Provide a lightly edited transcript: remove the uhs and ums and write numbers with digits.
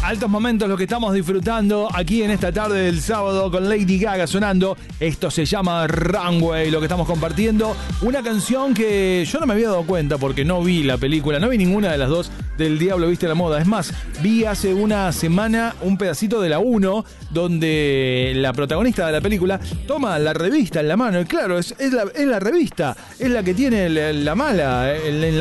Altos momentos los que estamos disfrutando aquí en esta tarde del sábado con Lady Gaga sonando. Esto se llama Runway, lo que estamos compartiendo. Una canción que yo no me había dado cuenta porque no vi la película, no vi ninguna de las dos del Diablo Viste la Moda. Es más, vi hace una semana un pedacito de la 1 donde la protagonista de la película toma la revista en la mano. Y claro, es la revista, es la que tiene la mala en la